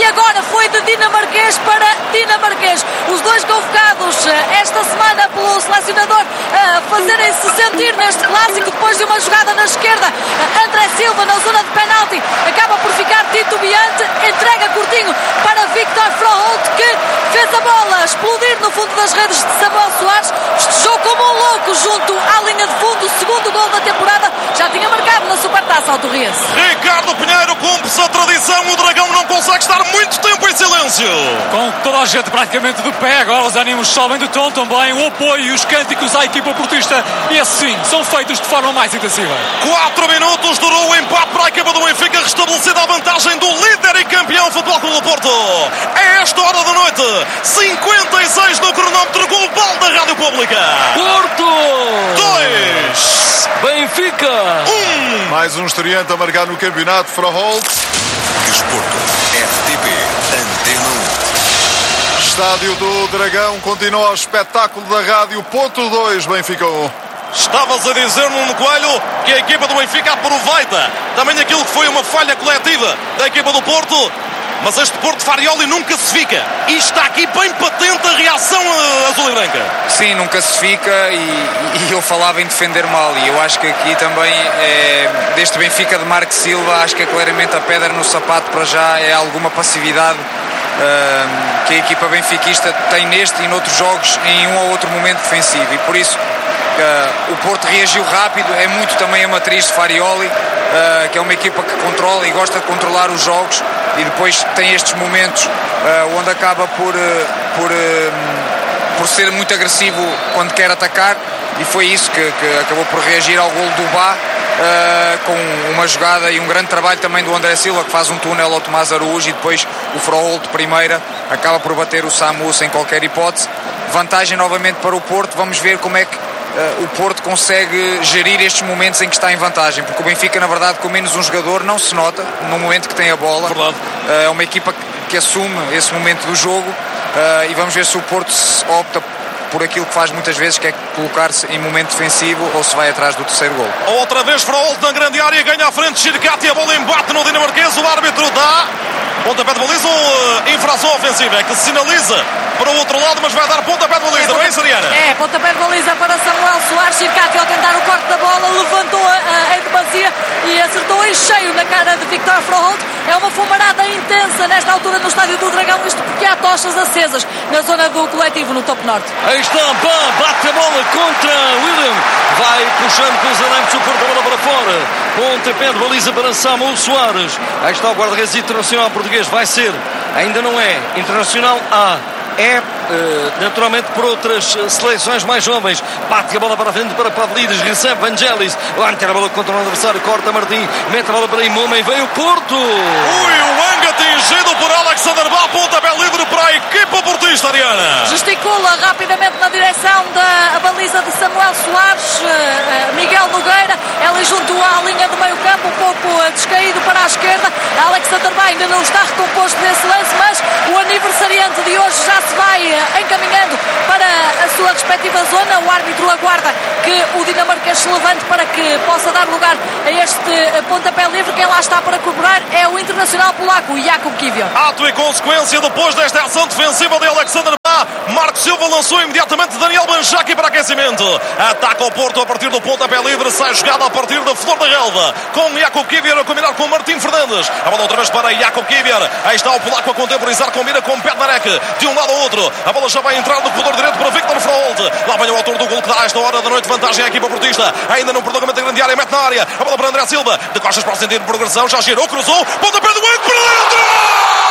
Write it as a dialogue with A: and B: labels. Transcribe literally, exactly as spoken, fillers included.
A: e agora foi de dinamarquês para dinamarquês. Os dois convocados esta semana pelo selecionador a fazerem-se sentir neste clássico depois de uma jogada na esquerda. André Silva na zona de penalti acaba por ficar titubeante, entrega curtinho para Viktor Froholt, que fez a bola explodir no fundo das redes de Samuel Soares, festejou como um louco junto à linha de fundo, o segundo gol da temporada, já tinha marcado na Supertaça ao Torriense.
B: Ricardo Pinheiro cumpre-se a tradição, o Dragão não consegue estar muito tempo em silêncio.
C: Com toda a gente praticamente de pé, agora os ânimos sobem de tom também, o apoio e os cânticos à equipa portista, e assim são feitos de forma mais intensiva.
B: Quatro minutos durou o empate para a equipa do Benfica, restabelecida a vantagem do líder e campeão Futebol Clube do Porto. É esta hora da noite, cinquenta e seis no cronómetro global da Rádio Pública.
D: Porto
B: dois,
D: Benfica
B: um.
E: Mais um estreante a marcar no campeonato, Froholt.
F: Desporto, R T P, Antena um.
E: Estádio do Dragão, continua o espetáculo da rádio. Ponto dois, Benfica um.
B: Estavas a dizer, Nuno Coelho, que a equipa do Benfica aproveita também aquilo que foi uma falha coletiva da equipa do Porto, mas este Porto de Farioli nunca se fica. E está aqui bem patente a reação azul e branca.
G: Sim, nunca se fica, e, e eu falava em defender mal, e eu acho que aqui também, é, deste Benfica de Marco Silva, acho que é claramente a pedra no sapato para já, é alguma passividade uh, que a equipa benfiquista tem neste e noutros jogos em um ou outro momento defensivo, e por isso Uh, o Porto reagiu rápido, é muito também a matriz de Farioli, uh, que é uma equipa que controla e gosta de controlar os jogos, e depois tem estes momentos uh, onde acaba por, uh, por, uh, por ser muito agressivo quando quer atacar, e foi isso que, que acabou por reagir ao golo do Bá, uh, com uma jogada e um grande trabalho também do André Silva, que faz um túnel ao Tomás Araújo, e depois o Froholt de primeira acaba por bater o Samu sem qualquer hipótese. Vantagem novamente para o Porto, vamos ver como é que Uh, o Porto consegue gerir estes momentos em que está em vantagem, porque o Benfica, na verdade, com menos um jogador, não se nota no momento que tem a bola.
B: Verdade.
G: Uh, é uma equipa que, que assume esse momento do jogo, uh, e vamos ver se o Porto opta por aquilo que faz muitas vezes, que é colocar-se em momento defensivo, ou se vai atrás do terceiro gol.
B: Outra vez Froholt na grande área, ganha à frente Chiricati, a bola embate no dinamarquês, o árbitro dá pontapé de baliza ou uh, infração ofensiva, é que se sinaliza para o outro lado, mas vai dar pontapé de baliza, é, não é isso, Ariana?
A: É, pontapé de baliza para Samuel Soares. Chiricati, ao tentar o corte da bola, levantou-a uh, em demasia e acertou em cheio na cara de Viktor Froholt. É uma fumarada intensa nesta altura no Estádio do Dragão, isto porque há tochas acesas na zona do coletivo no Topo Norte.
D: Aí está, Bá, bate a bola contra William, vai puxando com os adeptos, o Porto, a bola para fora, pontapé de baliza para Samuel Soares. Aí está o guarda-redes internacional português, vai ser, ainda não é internacional A, é uh, naturalmente por outras uh, seleções mais jovens. Bate a bola para a frente para Pavlidis, recebe Vangelis, lança a bola contra o adversário, corta Martim, mete a bola para Imoma e vem o Porto.
B: Ui, o Anga atingido por Alexander Bá, pontapé livre para a equipa portista, Ariana.
A: Gesticula rapidamente na direção da baliza de Samuel Soares, uh, Miguel Nogueira, ela junto à linha do meio campo, um pouco uh, descaído para a esquerda. Alexander Bá ainda não está recomposto desse lance, mas o aniversariante de hoje já se vai encaminhando para a sua respectiva zona. O árbitro aguarda que o dinamarquês se levante para que possa dar lugar a este pontapé livre. Quem lá está para cobrar é o internacional polaco, Jakub Kiwior.
B: Ato e consequência depois desta ação defensiva de Alexander Bá. Marco Silva lançou imediatamente Daniel Banjaki para aquecimento. Ataca o Porto a partir do pontapé livre, sai jogada a partir da Flor da Relva, com Jakub Kiwior a combinar com Martim Fernandes. A bola outra vez para Jakub Kiwior. Aí está o polaco a contemporizar, combina com Bednarek de um lado ao outro. A bola já vai entrar no corredor direito para Viktor Froholt. Lá vem o autor do gol que dá a esta hora da noite vantagem à equipa portista. Ainda no prolongamento da grande área, mete na área. A bola para André Silva, de costas para o sentido de progressão, já girou, cruzou, pontapé do banco para dentro!